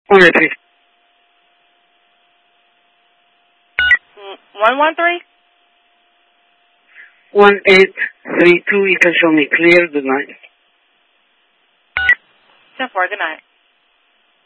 183. 113? 1832, you can show me clear. Good night. 10-4, good night.